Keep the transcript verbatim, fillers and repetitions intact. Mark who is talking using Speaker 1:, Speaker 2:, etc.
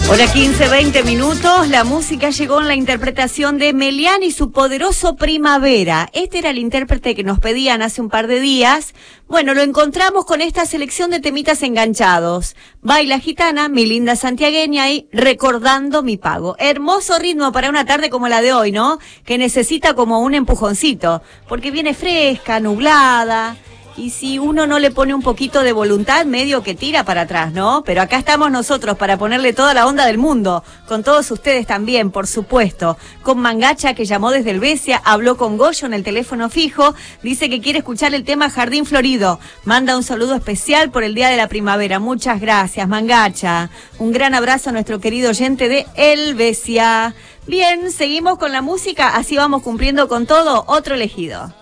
Speaker 1: Hora quince, veinte minutos, la música llegó en la interpretación de Melián y su poderoso Primavera. Este era el intérprete que nos pedían hace un par de días. Bueno, lo encontramos con esta selección de temitas enganchados. Baila Gitana, Mi Linda Santiagueña y Recordando Mi Pago. Hermoso ritmo para una tarde como la de hoy, ¿no? Que necesita como un empujoncito, porque viene fresca, nublada. Y si uno no le pone un poquito de voluntad, medio que tira para atrás, ¿no? Pero acá estamos nosotros para ponerle toda la onda del mundo. Con todos ustedes también, por supuesto. Con Mangacha, que llamó desde Helvecia, habló con Goyo en el teléfono fijo. Dice que quiere escuchar el tema Jardín Florido. Manda un saludo especial por el Día de la Primavera. Muchas gracias, Mangacha. Un gran abrazo a nuestro querido oyente de Helvecia. Bien, seguimos con la música. Así vamos cumpliendo con todo. Otro elegido.